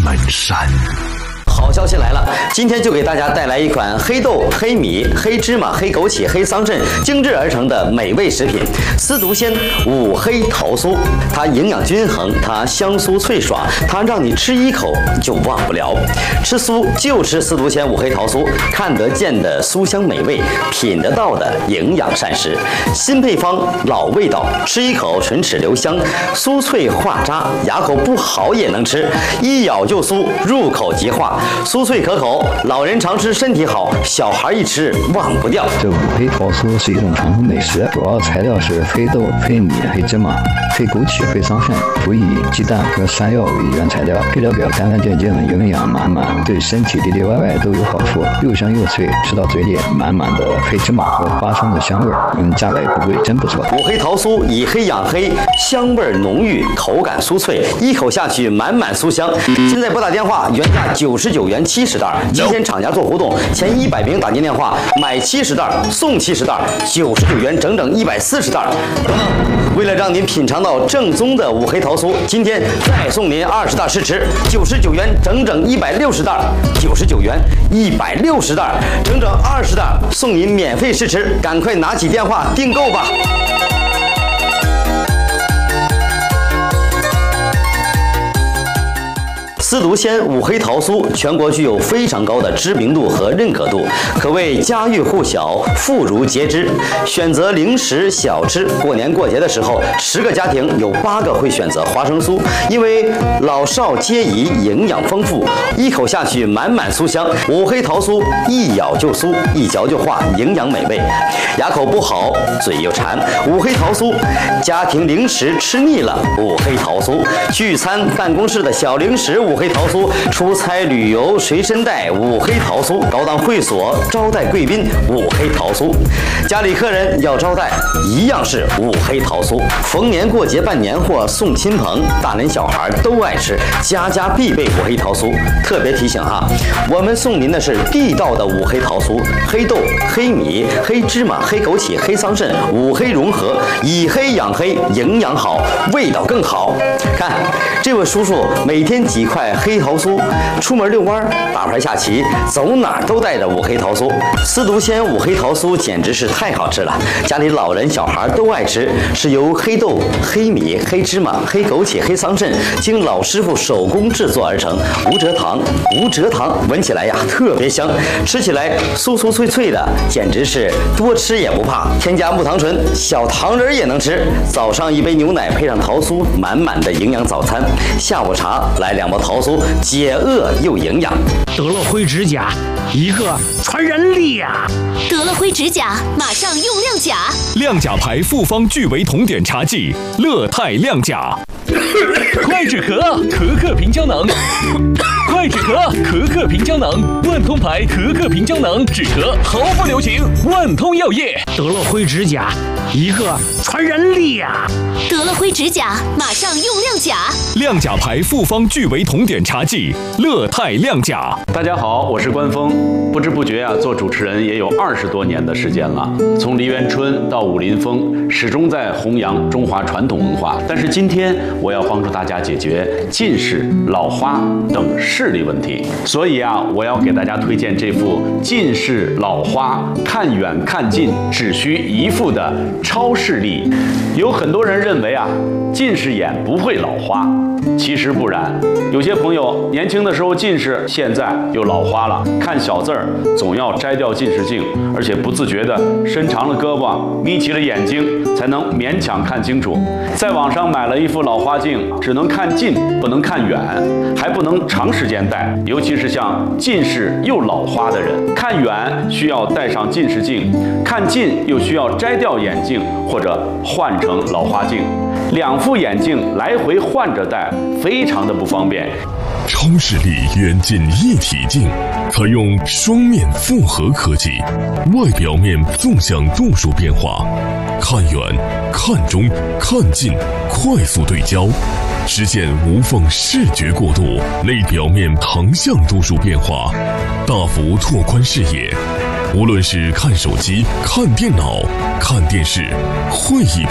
门山。 好消息来了，今天就给大家带来一款黑豆、黑米、黑芝麻、黑枸杞、黑桑葚精制而成的美味食品——司独鲜五黑桃酥。它营养均衡，它香酥脆爽，它让你吃一口就忘不了。吃酥就吃司独鲜五黑桃酥，看得见的酥香美味，品得到的营养膳食。新配方，老味道，吃一口唇齿留香，酥脆化渣，牙口不好也能吃，一咬就酥，入口即化。酥脆可口，老人常吃身体好，小孩一吃忘不掉。 这五黑桃酥是一种传统美食，主要材料是黑豆、黑米、黑芝麻、黑枸杞、黑桑葚，辅以鸡蛋和山药为原材料，配料表干干净净，营养满满，对身体里里外外都有好处，又香又脆，吃到嘴里满满的黑芝麻和花生的香味儿，价格也不贵，真不错。 五黑桃酥以黑养黑，香味浓郁，口感酥脆，一口下去满满酥香。现在拨打电话，原价99元70袋，今天厂家做活动，前100名打进电话买70袋送70袋，99元整整140袋。为了让您品尝到正宗的五黑桃酥，今天再送您20袋试吃，99元整整160袋，99元160袋，整整20袋送您免费试吃，赶快拿起电话订购吧。司独鲜五黑桃酥全国具有非常高的知名度和认可度，可谓家喻户晓，妇孺皆知。选择零食小吃，过年过节的时候，10个家庭有8个会选择花生酥，因为老少皆宜，营养丰富，一口下去满满酥香。五黑桃酥一咬就酥，一嚼就化，营养美味。牙口不好，嘴又馋，五黑桃酥。家庭零食吃腻了，五黑桃酥。聚餐办公室的小零食，五黑桃酥；出差旅游随身带五黑桃酥；高档会所招待贵宾五黑桃酥；家里客人要招待一样是五黑桃酥。逢年过节办年货送亲朋，大人小孩都爱吃，家家必备五黑桃酥。特别提醒哈，我们送您的是地道的五黑桃酥，黑豆、黑米、黑芝麻、黑枸杞、黑桑葚五黑融合，以黑养黑，营养好，味道更好。看这位叔叔每天几块黑桃酥，出门遛弯、打牌下棋，走哪儿都带着五黑桃酥。司独鲜五黑桃酥简直是太好吃了，家里老人小孩都爱吃，是由黑豆、黑米、黑芝麻、黑枸杞、黑桑葚经老师傅手工制作而成，无蔗糖，闻起来呀特别香，吃起来酥酥脆脆的，简直是多吃也不怕。添加木糖醇，小糖人也能吃。早上一杯牛奶配上桃酥，满满的营养早餐。下午茶来2包桃酥，解饿又营养。 得了灰指甲，一个传人力呀！ 得了灰指甲，马上用亮甲。 亮甲牌复方聚维酮碘茶剂，乐泰亮甲。快止咳，可可平胶囊。快止咳，可可平胶囊，万通牌可可平胶囊，止咳毫不留情，万通药业。 得了灰指甲，一个传人力呀！ 得了灰指甲，马上用亮甲。 亮甲牌复方聚维酮碘茶剂，乐泰亮甲。 大家好，我是关峰。不知不觉啊，做主持人也有20多年的时间了，从梨园春到武林风，始终在弘扬中华传统文化。但是今天我要帮助大家解决近视、老花等视力问题，所以啊，我要给大家推荐这副近视老花看远看近只需1副的超视力。有很多人认为啊，近视眼不会老花，其实不然。有些朋友年轻的时候近视，现在又老花了，看小字儿总要摘掉近视镜，而且不自觉地伸长了胳膊，眯起了眼睛，才能勉强看清楚。在网上买了一副老花镜，只能看近不能看远，还不能长时间戴，尤其是像近视又老花的人，看远需要戴上近视镜，看近又需要摘掉眼镜或者换成老花镜，2副眼镜来回换着戴，非常的不方便。 超视力远近一体镜，采用双面复合科技，外表面纵向度数变化，看远、看中、看近快速对焦，实现无缝视觉过渡；内表面横向度数变化，大幅拓宽视野。无论是看手机、看电脑、看电视、会议